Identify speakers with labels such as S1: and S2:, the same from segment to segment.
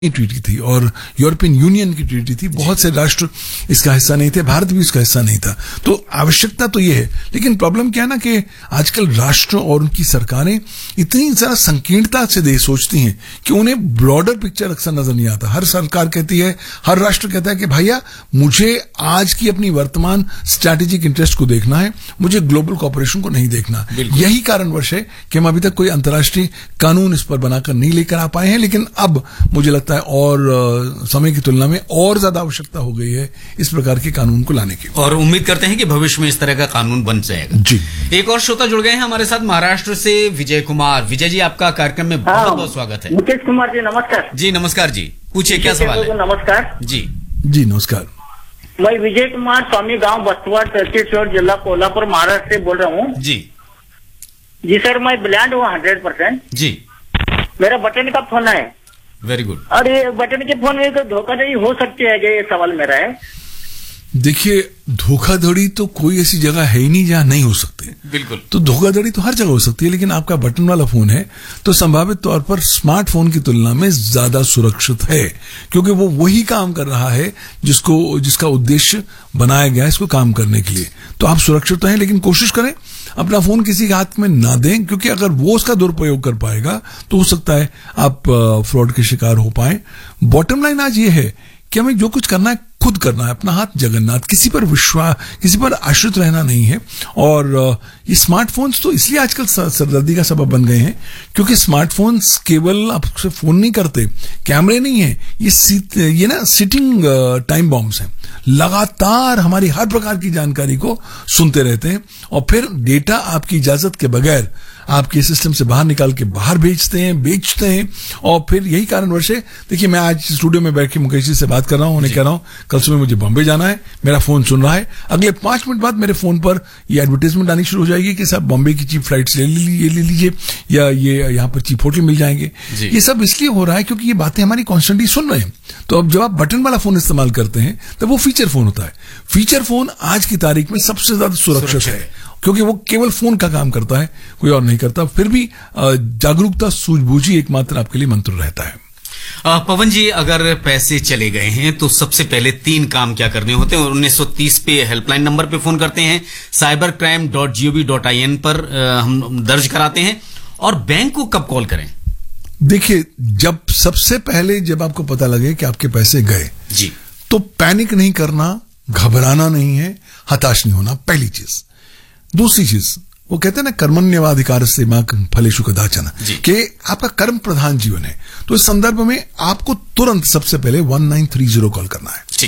S1: Treaty थी और European union की ट्रीटी थी। बहुत से राष्ट्र इसका हिस्सा नहीं थे, भारत भी इसका हिस्सा नहीं था। तो आवश्यकता तो ये है, लेकिन प्रॉब्लम क्या है ना कि आजकल राष्ट्र और उनकी सरकारें इतनी ज़्यादा संकीर्णता से सोचती हैं कि उन्हें ब्रॉडर पिक्चर अक्सर नजर नहीं आता। हर सरकार कहती है, हर राष्ट्र कहता है कि भैया मुझे आज की अपनी वर्तमान स्ट्रैटेजिक इंटरेस्ट को देखना है, मुझे ग्लोबल कॉर्पोरेशन को नहीं देखना। यही कारणवश है कि हम अभी तक कोई अंतर्राष्ट्रीय कानून इस पर बनाकर नहीं लेकर आ पाए हैं, लेकिन अब मुझे लगता है और समय की तुलना में और ज्यादा आवश्यकता हो गई है इस प्रकार के कानून को लाने की, और
S2: उम्मीद करते हैं कि भविष्य में इस तरह का कानून बन जाएगा।
S1: जी।
S2: एक और श्रोता जुड़ गए हैं हमारे साथ महाराष्ट्र से, विजय कुमार। विजय जी, आपका कार्यक्रम में बहुत बहुत स्वागत है।
S3: मुकेश कुमार जी, नमस्कार।
S2: जी नमस्कार जी, पूछिए क्या सवाल है।
S3: नमस्कार
S2: जी।
S1: जी नमस्कार।
S3: मैं विजय कुमार, स्वामी गांव, बस्तवाड़, छत्तीसगढ़ जिला कोल्हापुर, महाराष्ट्र से बोल रहा हूँ।
S2: जी
S3: जी सर, मैं ब्लाइंड हूँ 100%।
S2: जी।
S3: मेरा बटन का फोन है।
S2: Very good.
S3: और ये बटन के फोन में तो धोखाधड़ी हो सकती है, ये सवाल मेरा है।
S1: देखिए, धोखाधड़ी तो कोई ऐसी जगह है ही नहीं जहां नहीं हो सकती।
S2: बिल्कुल।
S1: तो धोखाधड़ी तो हर जगह हो सकती है, लेकिन आपका बटन वाला फोन है तो संभावित तौर पर स्मार्टफोन की तुलना में ज्यादा सुरक्षित है, क्योंकि वो वही काम कर रहा है जिसका उद्देश्य बनाया गया है इसको काम करने के लिए। तो आप सुरक्षित हैं, लेकिन कोशिश करें अपना फोन किसी के हाथ में ना दें, क्योंकि अगर वो उसका दुरुपयोग कर पाएगा तो हो सकता है आप फ्रॉड के शिकार हो पाए। बॉटम लाइन आज ये है कि हमें जो कुछ करना है खुद करना है, अपना हाथ जगन्नाथ, किसी पर आश्रित रहना नहीं है। और ये स्मार्टफोन्स तो इसलिए आजकल सरदर्दी का सबब बन गए हैं क्योंकि स्मार्टफोन्स केवल आपसे फोन नहीं करते, कैमरे नहीं है, ये ना सिटिंग टाइम बॉम्ब्स हैं। लगातार हमारी हर प्रकार की जानकारी को सुनते रहते हैं और फिर डेटा आपकी इजाजत के बगैर आपके सिस्टम से बाहर निकाल के बाहर बेचते हैं और फिर यही कारणवश है। देखिए, मैं आज स्टूडियो में बैठ के मुकेश जी से बात कर रहा हूं, उन्हें कह रहा हूं कल सुबह मुझे बॉम्बे जाना है, मेरा फोन सुन रहा है, अगले 5 मिनट बाद मेरे फोन पर ये एडवर्टाइजमेंट आनी शुरू हो जाएगी कि साहब बॉम्बे की चीप फ्लाइट्स ले लीजिए या ये यहाँ पर चीप होटल मिल जाएंगे। ये सब इसलिए हो रहा है क्योंकि ये बातें हमारी कॉन्स्टेंटली सुन रहे हैं। तो अब जब आप बटन वाला फोन इस्तेमाल करते हैं तो वो फीचर फोन होता है। फीचर फोन आज की तारीख में सबसे ज्यादा सुरक्षित है क्योंकि वो केवल फोन का काम करता है, कोई और नहीं करता। फिर भी जागरूकता, सूझबूझ ही एकमात्र आपके लिए मंत्र रहता है।
S2: पवन जी, अगर पैसे चले गए हैं तो सबसे पहले 3 काम क्या करने होते हैं? 1930 पे हेल्पलाइन नंबर पे फोन करते हैं, cybercrime.gov.in पर हम दर्ज कराते हैं, और बैंक को कब कॉल करें?
S1: देखिए, सबसे पहले जब आपको पता लगे कि आपके पैसे गए
S2: जी,
S1: तो पैनिक नहीं करना, घबराना नहीं है, हताश नहीं होना, पहली चीज। दूसरी चीज, वो कहते हैं ना कर्मण्यवाधिकार से मां फलेषु कदाचन, कि आपका कर्म प्रधान जीवन है। तो इस संदर्भ में आपको तुरंत सबसे पहले 1930 कॉल करना है।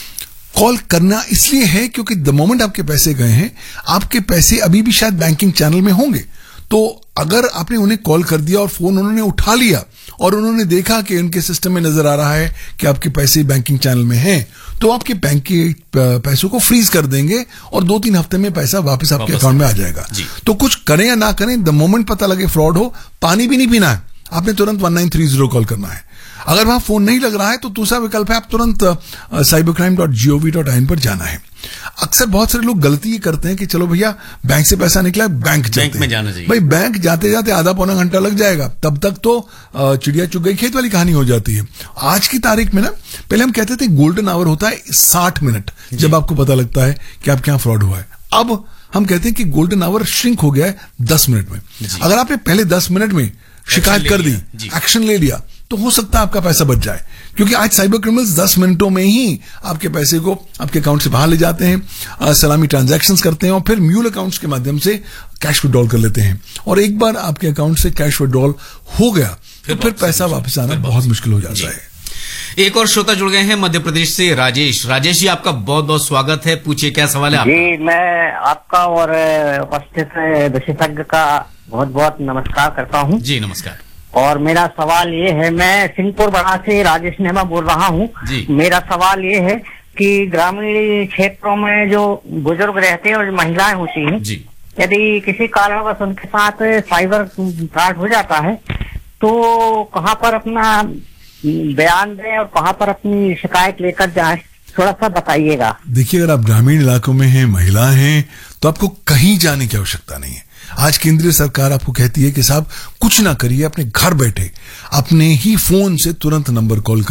S1: कॉल करना इसलिए है क्योंकि द मोमेंट आपके पैसे गए हैं, आपके पैसे अभी भी शायद बैंकिंग चैनल में होंगे। तो अगर आपने उन्हें कॉल कर दिया और फोन उन्होंने उठा लिया और उन्होंने देखा कि उनके सिस्टम में नजर आ रहा है कि आपके पैसे बैंकिंग चैनल में हैं, तो आपके बैंक के पैसों को फ्रीज कर देंगे और 2-3 हफ्ते में पैसा वापस आपके अकाउंट में आ जाएगा। तो कुछ करें या ना करें, द मोमेंट पता लगे फ्रॉड हो, पानी भी नहीं पीना है, आपने तुरंत 1930 कॉल करना है। अगर वहां फोन नहीं लग रहा है तो दूसरा विकल्प है, आप तुरंत cybercrime.gov.in पर जाना है। अक्सर बहुत सारे लोग गलती ये करते हैं कि चलो भैया बैंक से पैसा निकला, बैंक
S2: में जाना चाहिए।
S1: भाई बैंक जाते जाते आधा पौना घंटा लग जाएगा, तब तक तो चिड़िया चुग गई खेत वाली कहानी हो जाती है। आज की तारीख में ना, पहले हम कहते थे गोल्डन आवर होता है 60 मिनट जब आपको पता लगता है कि आपके यहाँ फ्रॉड हुआ है। अब हम कहते हैं कि गोल्डन आवर श्रिंक हो गया है 10 मिनट में। अगर आपने पहले 10 मिनट में शिकायत कर दी, एक्शन ले लिया, तो हो सकता है आपका पैसा बच जाए, क्योंकि आज साइबर क्रिमिनल्स 10 मिनटों में ही आपके पैसे को आपके अकाउंट से बाहर ले जाते हैं, सलामी ट्रांजैक्शंस करते हैं और फिर म्यूल अकाउंट्स के माध्यम से कैश विड्रॉल कर लेते हैं। और एक बार आपके अकाउंट से कैश विड्रॉल हो गया तो फिर पैसा वापस आना बहुत मुश्किल हो जाता है।
S2: एक और श्रोता जुड़ गए हैं मध्य प्रदेश से, राजेश। राजेश जी, आपका बहुत बहुत स्वागत है, पूछिए क्या सवाल है आपका?
S3: जी, मैं आपका और उपस्थित विशेषज्ञ का बहुत बहुत नमस्कार करता हूँ।
S2: जी नमस्कार।
S3: और मेरा सवाल ये है, मैं सिंहपुर बड़ा से राजेश नेमा बोल रहा हूँ। मेरा सवाल ये है कि ग्रामीण क्षेत्रों में जो बुजुर्ग रहते हैं और महिलाएं होती हैं, यदि किसी कारणवश उनके साथ साइबर फ्रॉड हो जाता है तो कहाँ पर अपना बयान दें और कहाँ पर अपनी शिकायत लेकर जाए, थोड़ा सा बताइएगा।
S1: देखिए, अगर आप ग्रामीण इलाकों में हैं, महिला हैं, तो आपको कहीं जाने की आवश्यकता नहीं है। आज केंद्रीय सरकार आपको कहती है कि साहब कुछ ना करिए, अपने घर बैठे अपने ही फोन से तुरंत नंबर कॉल